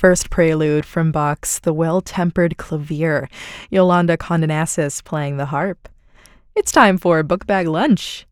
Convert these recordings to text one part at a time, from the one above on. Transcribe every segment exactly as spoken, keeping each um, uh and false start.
first prelude from Bach's The Well-Tempered Clavier, Yolanda Condonasis playing the harp. It's time for Book Bag Lunch.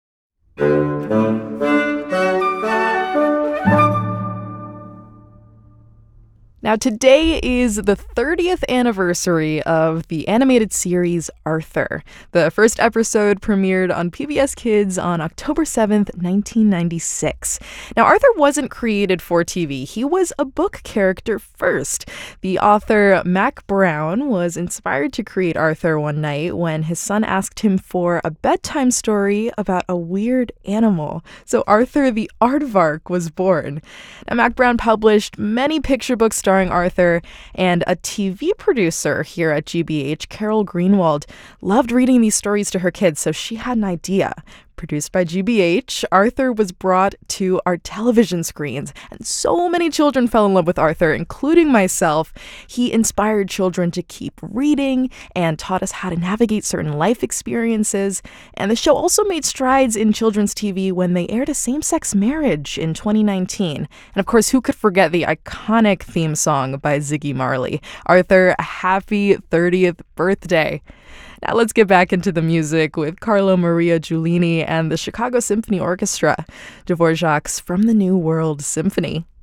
Now, today is the thirtieth anniversary of the animated series Arthur. The first episode premiered on P B S Kids on October seventh, nineteen ninety-six. Now, Arthur wasn't created for T V. He was a book character first. The author, Mac Brown, was inspired to create Arthur one night when his son asked him for a bedtime story about a weird animal. So Arthur the Aardvark was born. Now, Mac Brown published many picture books starring Arthur, and a T V producer here at G B H, Carol Greenwald, loved reading these stories to her kids, so she had an idea. Produced by G B H, Arthur was brought to our television screens, and so many children fell in love with Arthur, including myself. He inspired children to keep reading and taught us how to navigate certain life experiences. And the show also made strides in children's T V when they aired a same-sex marriage in twenty nineteen. And of course, who could forget the iconic theme song by Ziggy Marley? Arthur, happy thirtieth birthday. Now let's get back into the music with Carlo Maria Giulini and the Chicago Symphony Orchestra, Dvorak's From the New World Symphony.